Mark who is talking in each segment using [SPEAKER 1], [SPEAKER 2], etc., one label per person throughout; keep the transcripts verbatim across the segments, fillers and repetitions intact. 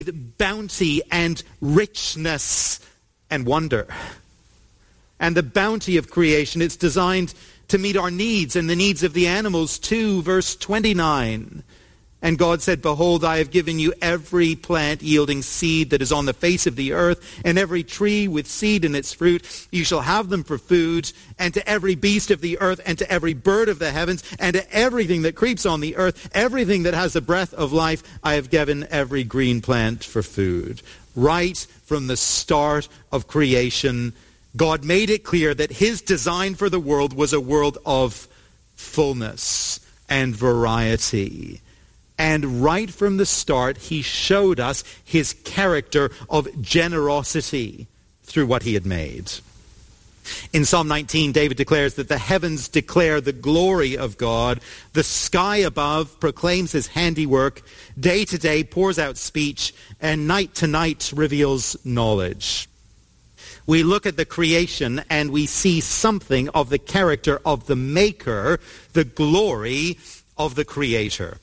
[SPEAKER 1] bounty and richness and wonder. And the bounty of creation, it's designed to meet our needs and the needs of the animals too. Verse twenty-nine. And God said, behold, I have given you every plant yielding seed that is on the face of the earth, and every tree with seed in its fruit. You shall have them for food, and to every beast of the earth, and to every bird of the heavens, and to everything that creeps on the earth, everything that has the breath of life, I have given every green plant for food. Right from the start of creation, God made it clear that his design for the world was a world of fullness and variety. And right from the start, he showed us his character of generosity through what he had made. In Psalm nineteen, David declares that the heavens declare the glory of God. The sky above proclaims his handiwork. Day to day pours out speech, and night to night reveals knowledge. We look at the creation and we see something of the character of the Maker, the glory of the Creator.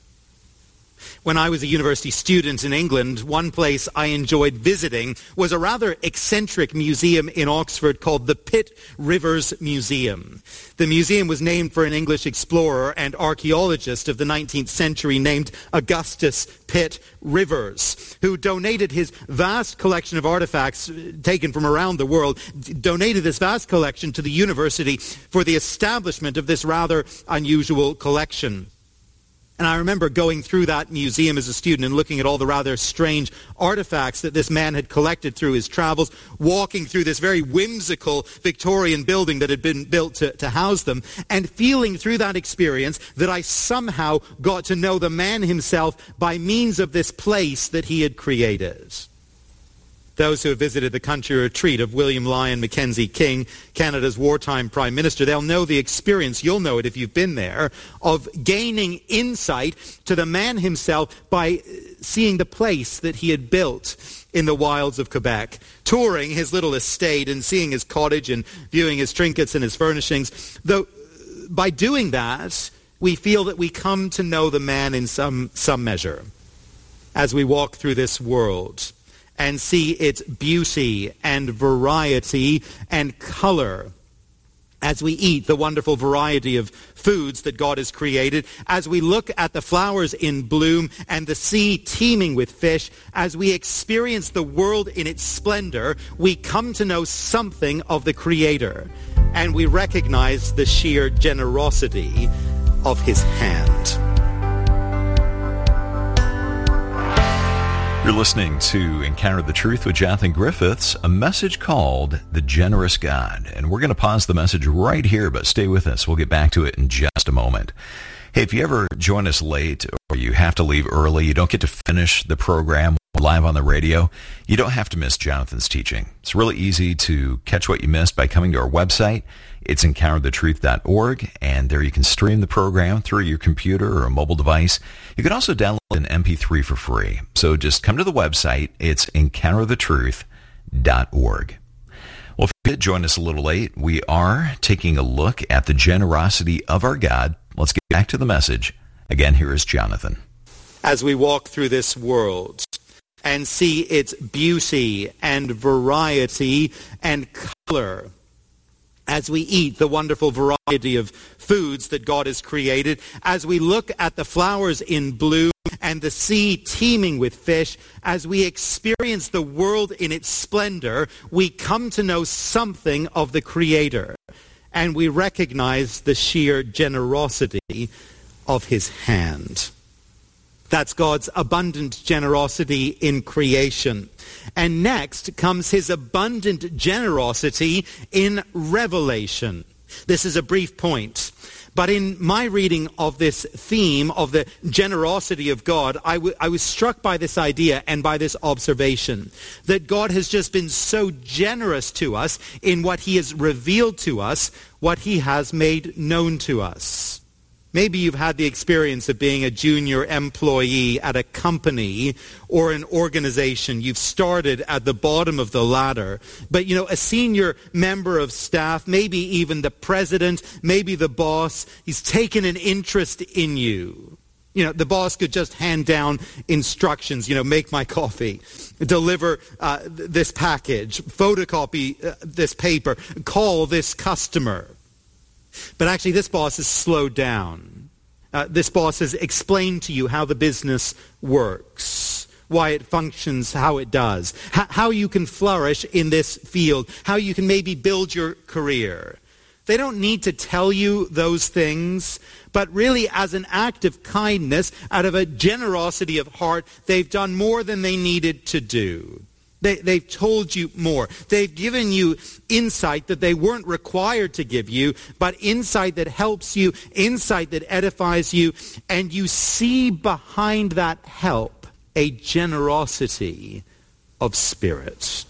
[SPEAKER 1] When I was a university student in England, one place I enjoyed visiting was a rather eccentric museum in Oxford called the Pitt Rivers Museum. The museum was named for an English explorer and archaeologist of the nineteenth century named Augustus Pitt Rivers, who donated his vast collection of artifacts taken from around the world, donated this vast collection to the university for the establishment of this rather unusual collection. And I remember going through that museum as a student and looking at all the rather strange artifacts that this man had collected through his travels, walking through this very whimsical Victorian building that had been built to, to house them, and feeling through that experience that I somehow got to know the man himself by means of this place that he had created. Those who have visited the country retreat of William Lyon Mackenzie King, Canada's wartime prime minister, they'll know the experience, you'll know it if you've been there, of gaining insight to the man himself by seeing the place that he had built in the wilds of Quebec, touring his little estate and seeing his cottage and viewing his trinkets and his furnishings. Though by doing that, we feel that we come to know the man in some, some measure as we walk through this world and see its beauty and variety and color, as we eat the wonderful variety of foods that God has created, as we look at the flowers in bloom and the sea teeming with fish, as we experience the world in its splendor, we come to know something of the Creator, and we recognize the sheer generosity of his hand.
[SPEAKER 2] You're listening to Encounter the Truth with Jonathan Griffiths, a message called The Generous God. And we're going to pause the message right here, but stay with us. We'll get back to it in just a moment. Hey, if you ever join us late or you have to leave early, you don't get to finish the program live on the radio, you don't have to miss Jonathan's teaching. It's really easy to catch what you missed by coming to our website. It's encounter the truth dot org, and there you can stream the program through your computer or a mobile device. You can also download an M P three for free. So just come to the website. It's encounter the truth dot org. Well, if you did join us a little late, we are taking a look at the generosity of our God. Let's get back to the message. Again, here is Jonathan.
[SPEAKER 1] As we walk through this world and see its beauty and variety and color, as we eat the wonderful variety of foods that God has created, as we look at the flowers in bloom and the sea teeming with fish, as we experience the world in its splendor, we come to know something of the Creator, and we recognize the sheer generosity of his hand. That's God's abundant generosity in creation. And next comes his abundant generosity in revelation. This is a brief point. But in my reading of this theme of the generosity of God, I, w- I was struck by this idea and by this observation that God has just been so generous to us in what he has revealed to us, what he has made known to us. Maybe you've had the experience of being a junior employee at a company or an organization. You've started at the bottom of the ladder. But, you know, a senior member of staff, maybe even the president, maybe the boss, he's taken an interest in you. You know, the boss could just hand down instructions, you know, make my coffee, deliver uh, th- this package, photocopy uh, this paper, call this customer. But actually this boss has slowed down. Uh, this boss has explained to you how the business works, why it functions, how it does, h- how you can flourish in this field, how you can maybe build your career. They don't need to tell you those things, but really as an act of kindness, out of a generosity of heart, they've done more than they needed to do. They, they've told you more. They've given you insight that they weren't required to give you, but insight that helps you, insight that edifies you, and you see behind that help a generosity of spirit.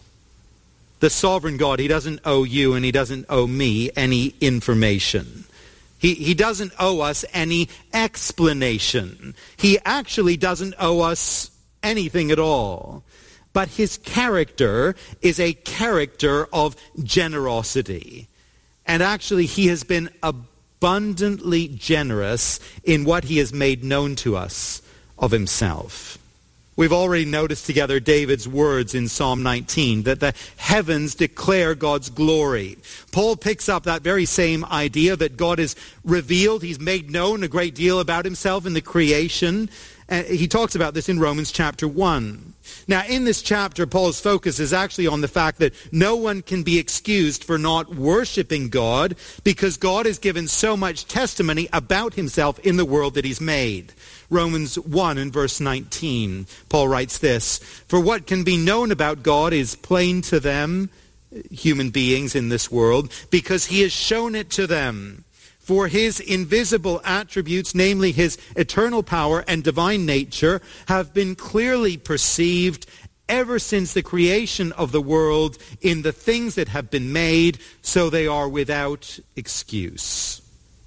[SPEAKER 1] The sovereign God, he doesn't owe you and he doesn't owe me any information. He, he doesn't owe us any explanation. He actually doesn't owe us anything at all. But his character is a character of generosity. And actually he has been abundantly generous in what he has made known to us of himself. We've already noticed together David's words in Psalm nineteen, that the heavens declare God's glory. Paul picks up that very same idea that God is revealed. He's made known a great deal about himself in the creation. And he talks about this in Romans chapter one. Now, in this chapter, Paul's focus is actually on the fact that no one can be excused for not worshiping God because God has given so much testimony about himself in the world that he's made. Romans one and verse nineteen, Paul writes this, "For what can be known about God is plain to them," human beings in this world, "because he has shown it to them. For his invisible attributes, namely his eternal power and divine nature, have been clearly perceived ever since the creation of the world in the things that have been made, so they are without excuse."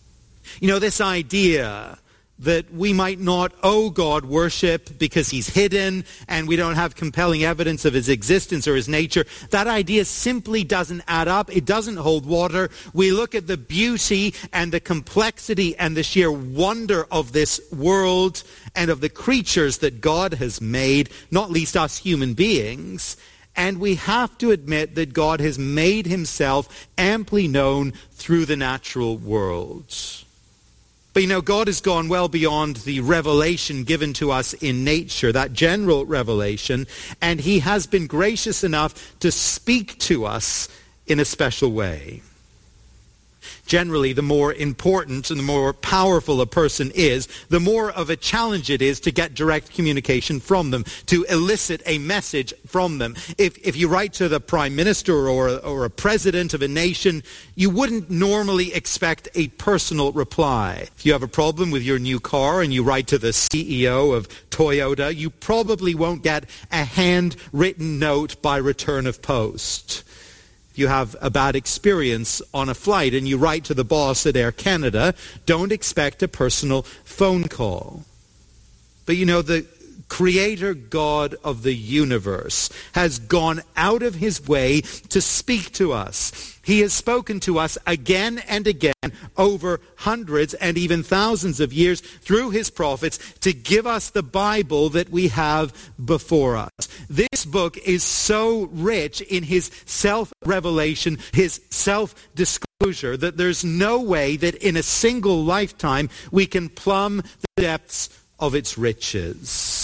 [SPEAKER 1] You know, this idea that we might not owe God worship because he's hidden and we don't have compelling evidence of his existence or his nature, that idea simply doesn't add up. It doesn't hold water. We look at the beauty and the complexity and the sheer wonder of this world and of the creatures that God has made, not least us human beings, and we have to admit that God has made himself amply known through the natural world. But you know, God has gone well beyond the revelation given to us in nature, that general revelation, and he has been gracious enough to speak to us in a special way. Generally, the more important and the more powerful a person is, the more of a challenge it is to get direct communication from them, to elicit a message from them. If if you write to the prime minister or, or a president of a nation, you wouldn't normally expect a personal reply. If you have a problem with your new car and you write to the C E O of Toyota, you probably won't get a handwritten note by return of post. If you have a bad experience on a flight and you write to the boss at Air Canada, don't expect a personal phone call. But you know, the Creator God of the universe has gone out of his way to speak to us. He has spoken to us again and again over hundreds and even thousands of years through his prophets to give us the Bible that we have before us. This book is so rich in his self-revelation, his self-disclosure, that there's no way that in a single lifetime we can plumb the depths of its riches.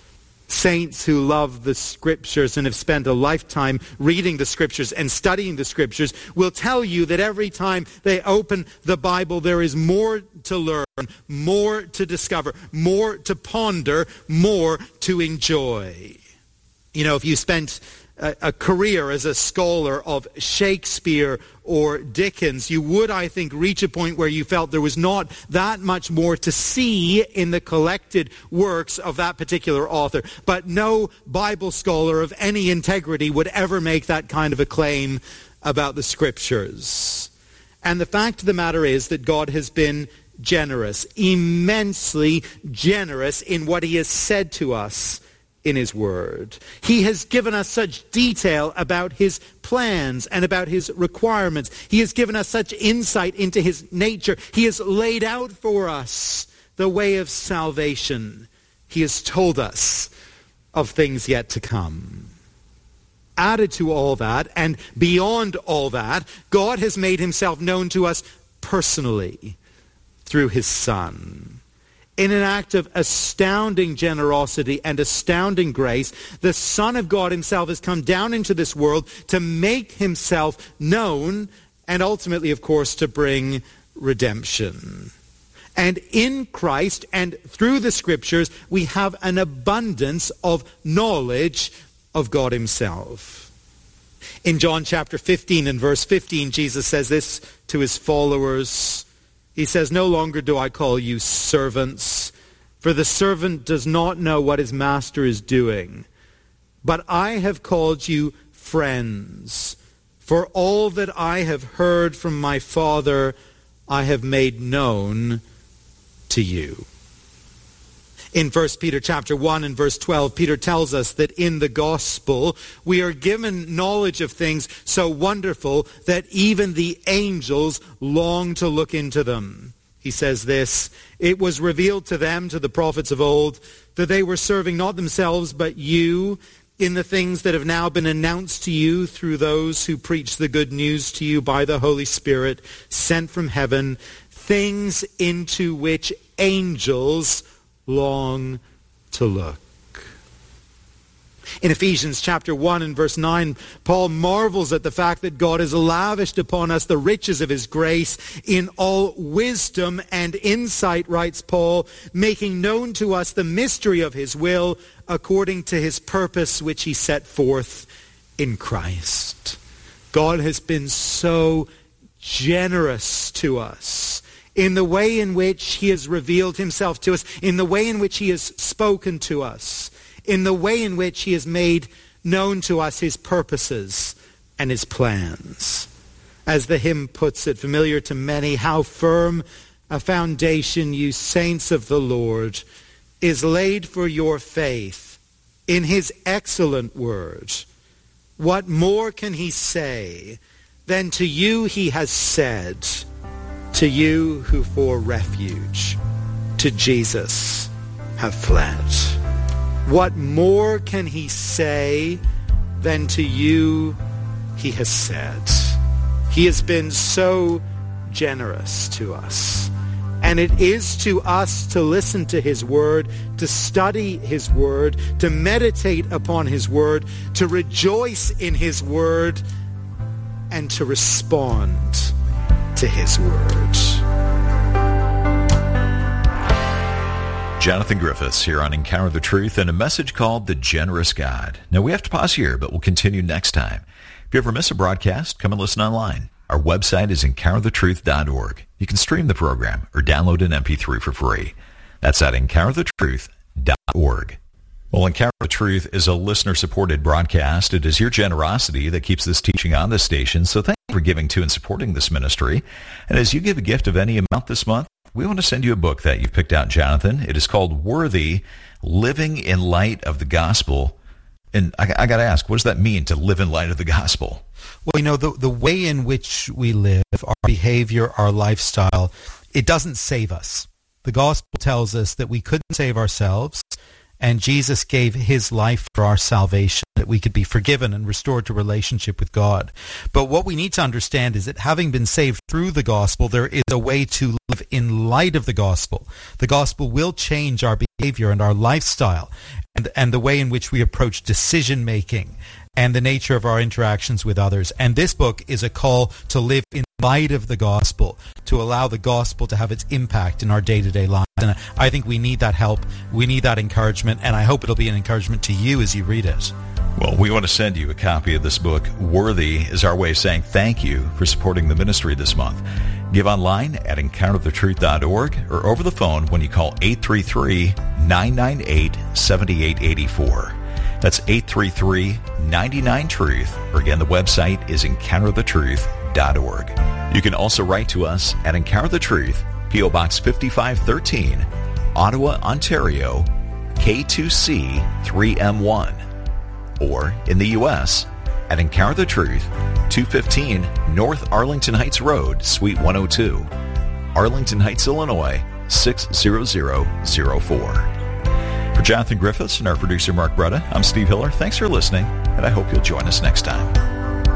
[SPEAKER 1] Saints who love the Scriptures and have spent a lifetime reading the Scriptures and studying the Scriptures will tell you that every time they open the Bible, there is more to learn, more to discover, more to ponder, more to enjoy. You know, if you spent a, a career as a scholar of Shakespeare or Dickens, you would, I think, reach a point where you felt there was not that much more to see in the collected works of that particular author. But no Bible scholar of any integrity would ever make that kind of a claim about the Scriptures. And the fact of the matter is that God has been generous, immensely generous in what he has said to us in his word. He has given us such detail about his plans and about his requirements. He has given us such insight into his nature. He has laid out for us the way of salvation, he has told us of things yet to come. Added to all that, and beyond all that, God has made himself known to us personally through his Son. In an act of astounding generosity and astounding grace, the Son of God himself has come down into this world to make himself known and ultimately, of course, to bring redemption. And in Christ and through the Scriptures, we have an abundance of knowledge of God himself. In John chapter fifteen and verse fifteen, Jesus says this to his followers. He says, "No longer do I call you servants, for the servant does not know what his master is doing. But I have called you friends, for all that I have heard from my Father I have made known to you." In First Peter chapter one and verse twelve, Peter tells us that in the gospel we are given knowledge of things so wonderful that even the angels long to look into them. He says this, "It was revealed to them, to the prophets of old, that they were serving not themselves but you in the things that have now been announced to you through those who preach the good news to you by the Holy Spirit sent from heaven, things into which angels long to look." In Ephesians chapter one and verse nine, Paul marvels at the fact that God has lavished upon us the riches of his grace in all wisdom and insight, writes Paul, making known to us the mystery of his will according to his purpose which he set forth in Christ. God has been so generous to us in the way in which he has revealed himself to us, in the way in which he has spoken to us, in the way in which he has made known to us his purposes and his plans. As the hymn puts it, familiar to many, "How firm a foundation, you saints of the Lord, is laid for your faith in his excellent word. What more can he say than to you he has said, to you who for refuge to Jesus have fled?" What more can he say than to you he has said? He has been so generous to us. And it is to us to listen to his word, to study his word, to meditate upon his word, to rejoice in his word, and to respond to his word.
[SPEAKER 2] Jonathan Griffiths here on Encounter the Truth and a message called The Generous God. Now we have to pause here, but we'll continue next time. If you ever miss a broadcast, come and listen online. Our website is encounter the truth dot org. You can stream the program or download an M P three for free. That's at encounter the truth dot org. Well, Encounter the Truth is a listener-supported broadcast. It is your generosity that keeps this teaching on the station, so thank you for giving to and supporting this ministry. And as you give a gift of any amount this month, we want to send you a book that you've picked out, Jonathan. It is called Worthy, Living in Light of the Gospel. And I, I got to ask, what does that mean to live in light of the gospel?
[SPEAKER 3] Well, you know, the, the way in which we live, our behavior, our lifestyle, it doesn't save us. The gospel tells us that we couldn't save ourselves, and Jesus gave his life for our salvation, that we could be forgiven and restored to relationship with God. But what we need to understand is that having been saved through the gospel, there is a way to live in light of the gospel. The gospel will change our behavior and our lifestyle and, and the way in which we approach decision-making and the nature of our interactions with others. And this book is a call to live in light of the gospel, to allow the gospel to have its impact in our day-to-day lives. And I think we need that help. We need that encouragement, and I hope it'll be an encouragement to you as you read it.
[SPEAKER 2] Well, we want to send you a copy of this book. Worthy is our way of saying thank you for supporting the ministry this month. Give online at encounter the truth dot org or over the phone when you call eight three three, nine nine eight, seven eight eight four. That's eight three three, nine nine, truth, or again, the website is encounter the truth dot org. You can also write to us at Encounter the Truth, P O Box fifty-five thirteen, Ottawa, Ontario, K two C three M one. Or in the U S at Encounter the Truth, two fifteen North Arlington Heights Road, Suite one oh two, Arlington Heights, Illinois, six zero zero zero four. For Jonathan Griffiths and our producer Mark Brutta, I'm Steve Hiller. Thanks for listening, and I hope you'll join us next time.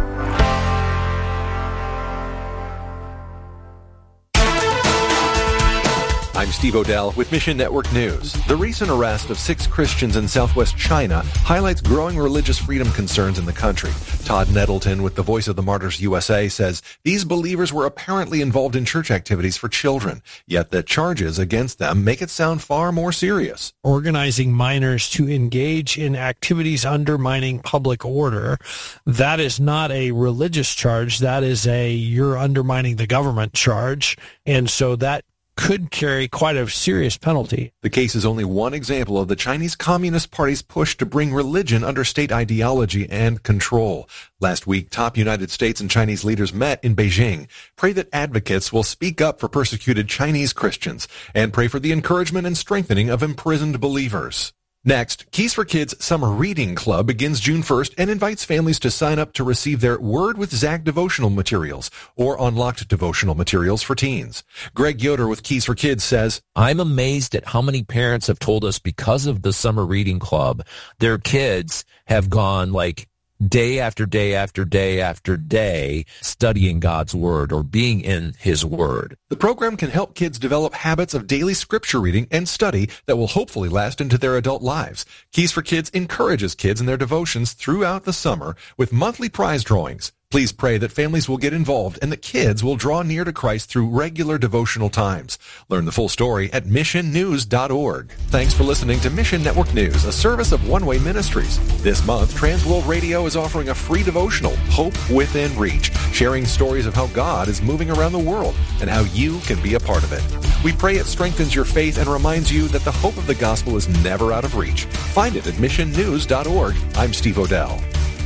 [SPEAKER 4] I'm Steve Odell with Mission Network News. The recent arrest of six Christians in southwest China highlights growing religious freedom concerns in the country. Todd Nettleton with the Voice of the Martyrs U S A says these believers were apparently involved in church activities for children, yet the charges against them make it sound far more serious.
[SPEAKER 5] Organizing minors to engage in activities undermining public order, that is not a religious charge. That is a you're undermining the government charge. And so that could carry quite a serious penalty.
[SPEAKER 4] The case is only one example of the Chinese Communist Party's push to bring religion under state ideology and control. Last week, top United States and Chinese leaders met in Beijing. Pray that advocates will speak up for persecuted Chinese Christians and pray for the encouragement and strengthening of imprisoned believers. Next, Keys for Kids Summer Reading Club begins June first and invites families to sign up to receive their Word with Zach devotional materials or unlocked devotional materials for teens. Greg Yoder with Keys for Kids says,
[SPEAKER 6] I'm amazed at how many parents have told us because of the Summer Reading Club, their kids have gone like day after day after day after day studying God's Word or being in His Word.
[SPEAKER 4] The program can help kids develop habits of daily scripture reading and study that will hopefully last into their adult lives. Keys for Kids encourages kids in their devotions throughout the summer with monthly prize drawings. Please pray that families will get involved and that kids will draw near to Christ through regular devotional times. Learn the full story at mission news dot org. Thanks for listening to Mission Network News, a service of One Way Ministries. This month, Transworld Radio is offering a free devotional, Hope Within Reach, sharing stories of how God is moving around the world and how you can be a part of it. We pray it strengthens your faith and reminds you that the hope of the gospel is never out of reach. Find it at mission news dot org. I'm Steve Odell.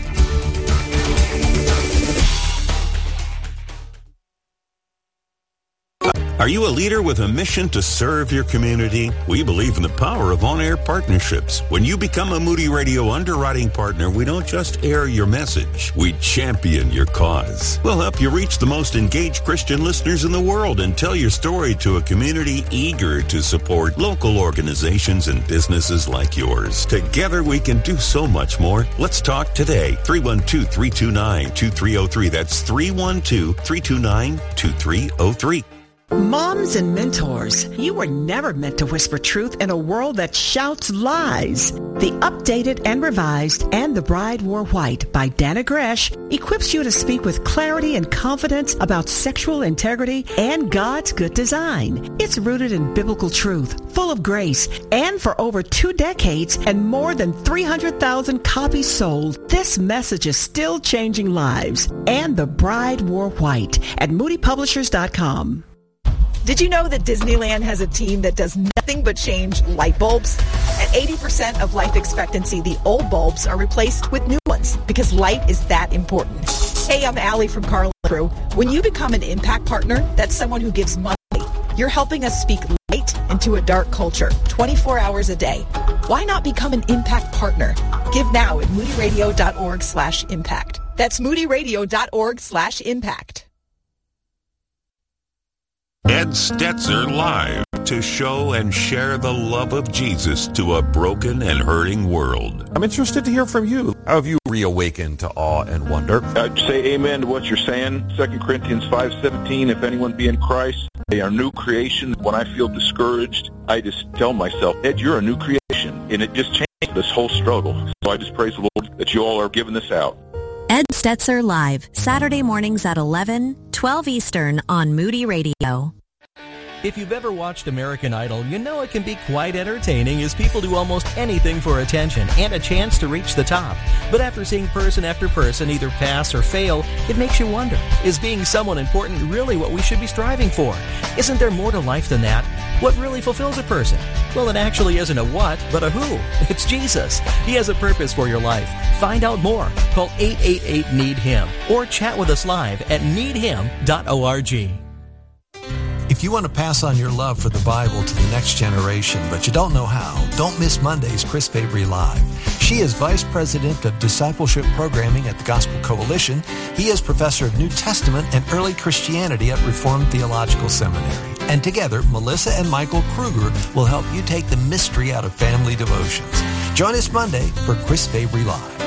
[SPEAKER 7] Are you a leader with a mission to serve your community? We believe in the power of on-air partnerships. When you become a Moody Radio underwriting partner, we don't just air your message, we champion your cause. We'll help you reach the most engaged Christian listeners in the world and tell your story to a community eager to support local organizations and businesses like yours. Together we can do so much more. Let's talk today. three one two, three two nine, two three zero three. That's three one two, three two nine, two three zero three.
[SPEAKER 8] Moms and mentors, you were never meant to whisper truth in a world that shouts lies. The updated and revised And the Bride Wore White by Dana Gresh equips you to speak with clarity and confidence about sexual integrity and God's good design. It's rooted in biblical truth, full of grace, and for over two decades and more than three hundred thousand copies sold, this message is still changing lives. And the Bride Wore White at moody publishers dot com.
[SPEAKER 9] Did you know that Disneyland has a team that does nothing but change light bulbs? At eighty percent of life expectancy, the old bulbs are replaced with new ones because light is that important. Hey, I'm Allie from Carl Crew. When you become an impact partner, that's someone who gives money. You're helping us speak light into a dark culture, twenty-four hours a day. Why not become an impact partner? Give now at moody radio dot org slash impact. That's moody radio dot org slash impact.
[SPEAKER 7] Ed Stetzer Live, to show and share the love of Jesus to a broken and hurting world.
[SPEAKER 10] I'm interested to hear from you. How have you reawakened to awe and wonder?
[SPEAKER 11] I'd say amen to what you're saying. Second Corinthians five seventeen, if anyone be in Christ, they are new creation. When I feel discouraged, I just tell myself, Ed, you're a new creation. And it just changed this whole struggle. So I just praise the Lord that you all are giving this out.
[SPEAKER 12] Ed Stetzer Live, Saturday mornings at eleven, twelve Eastern on Moody Radio.
[SPEAKER 13] If you've ever watched American Idol, you know it can be quite entertaining as people do almost anything for attention and a chance to reach the top. But after seeing person after person either pass or fail, it makes you wonder, is being someone important really what we should be striving for? Isn't there more to life than that? What really fulfills a person? Well, it actually isn't a what, but a who. It's Jesus. He has a purpose for your life. Find out more. Call eight eight eight, need him or chat with us live at need him dot org.
[SPEAKER 14] If you want to pass on your love for the Bible to the next generation, but you don't know how, don't miss Monday's Chris Fabry Live. She is Vice President of Discipleship Programming at the Gospel Coalition. He is Professor of New Testament and Early Christianity at Reformed Theological Seminary. And together, Melissa and Michael Kruger will help you take the mystery out of family devotions. Join us Monday for Chris Fabry Live.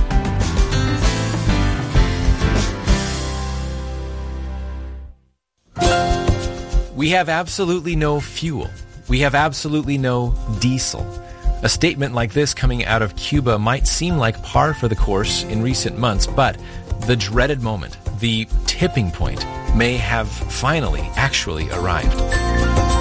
[SPEAKER 15] We have absolutely no fuel. We have absolutely no diesel. A statement like this coming out of Cuba might seem like par for the course in recent months, but the dreaded moment, the tipping point, may have finally actually arrived.